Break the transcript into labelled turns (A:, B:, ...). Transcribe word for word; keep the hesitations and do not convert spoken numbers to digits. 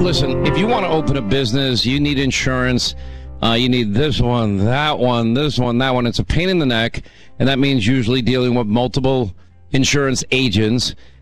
A: Listen, if you want to open a business, you need insurance. Uh, you need this one, that one, this one, that one. It's a pain in the neck, and that means usually dealing with multiple insurance agents.